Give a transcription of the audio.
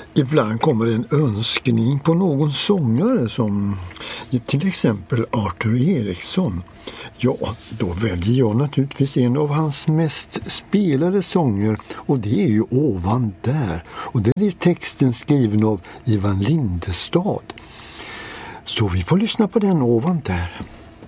Ibland kommer en önskning på någon sångare som till exempel Arthur Eriksson. Ja, då väljer jag naturligtvis en av hans mest spelade sånger och det är ju Ovan där. Och den är ju texten skriven av Ivan Lindestad. Så vi får lyssna på den Ovan där.